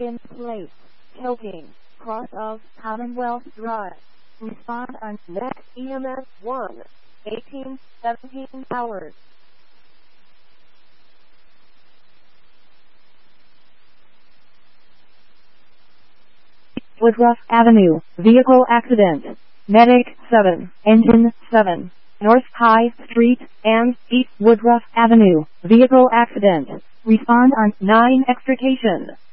second place, choking, cross of Commonwealth Drive. Respond on next EMS 1, 1817 hours. Woodruff Avenue, vehicle accident. Medic 7, engine 7, North High Street and East Woodruff Avenue, vehicle accident. Respond on 9 extrication.